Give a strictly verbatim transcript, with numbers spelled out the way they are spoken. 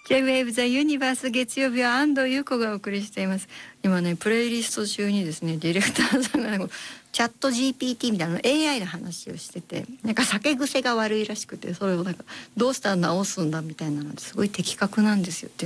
ジェイウェーブ ザユニバース、月曜日は安藤優子がお送りしています。今ねプレイリスト中にですねディレクターさんが、ね、チャット ジーピーティー みたいな エーアイ の話をしてて、なんか酒癖が悪いらしくて、それをなんかどうしたら直すんだみたいなのですごい的確なんですよって